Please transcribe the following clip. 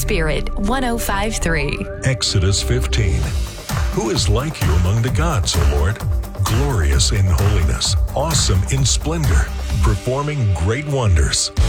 Spirit 105.3. Exodus 15. Who is like you among the gods, O Lord? Glorious in holiness, awesome in splendor, performing great wonders.